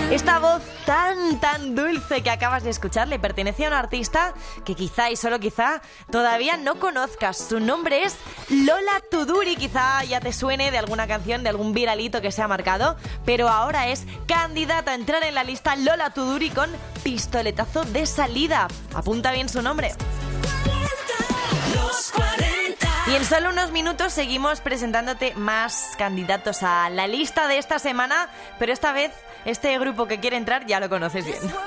Esta voz tan dulce que acabas de escuchar le pertenece a un artista que quizá y solo quizá todavía no conozcas. Su nombre es Lola Tuduri. Quizá ya te suene de alguna canción, de algún viralito que se ha marcado, pero ahora es candidata a entrar en la lista Lola Tuduri con pistoletazo de salida. Apunta bien su nombre. Y en solo unos minutos seguimos presentándote más candidatos a la lista de esta semana, pero esta vez este grupo que quiere entrar ya lo conoces bien.